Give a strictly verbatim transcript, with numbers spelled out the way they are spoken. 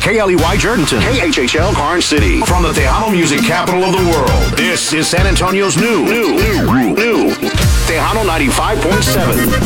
K L E Y Jordanton. K H H L Karn City. From the Tejano music capital of the world, this is San Antonio's new, new, new, new Tejano ninety-five point seven.